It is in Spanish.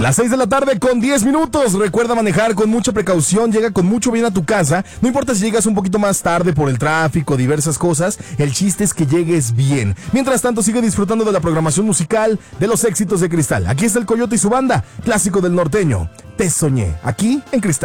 Las 6 de la tarde con 10 minutos. Recuerda manejar con mucha precaución, llega con mucho bien a tu casa. No importa si llegas un poquito más tarde por el tráfico, diversas cosas. El chiste es que llegues bien. Mientras tanto, sigue disfrutando de la programación musical de los éxitos de Cristal. Aquí está el Coyote y su banda, clásico del norteño. Te soñé, aquí en Cristal.